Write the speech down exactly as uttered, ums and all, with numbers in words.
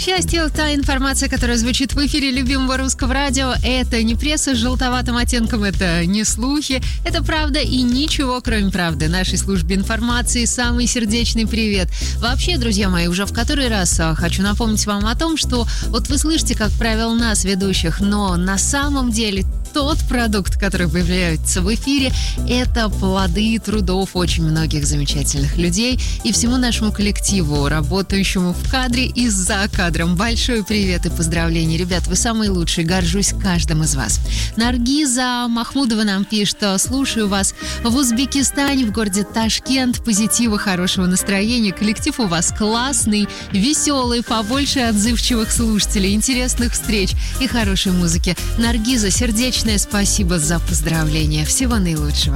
счастью, та информация, которая звучит в эфире любимого русского радио, это не пресса с желтоватым оттенком, это не слухи, это правда и ничего, кроме правды. Нашей службе информации самый сердечный привет. Вообще, друзья мои, уже в который раз хочу напомнить вам о том, что вот вы слышите, как правило, нас, ведущих, но на самом деле тот продукт, который появляется в эфире, это плоды трудов очень многих замечательных людей и всему нашему коллективу, работающему в кадре и за кадром. Большой привет и поздравления. Ребят, вы самые лучшие, горжусь каждым из вас. Наргиза Махмудова нам пишет: слушаю вас в Узбекистане, в городе Ташкент. Позитива, хорошего настроения. Коллектив у вас классный, веселый, побольше отзывчивых слушателей, интересных встреч и хорошей музыки. Наргиза, сердечное спасибо за поздравления. Всего наилучшего.